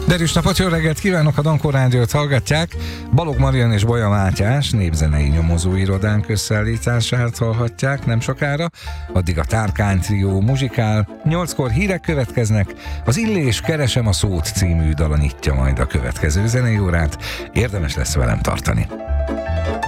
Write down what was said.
Derűs napot, jó reggelt kívánok, a Dankó Rádiót hallgatják. Balogh Marian és Bolya Mátyás népzenei nyomozóirodánk összeállítását hallhatják nem sokára. Addig a Tárkány trió muzsikál. 8-kor hírek következnek. Az Illés Keresem a szót című dala nyitja majd a következő zenei órát. Érdemes lesz velem tartani.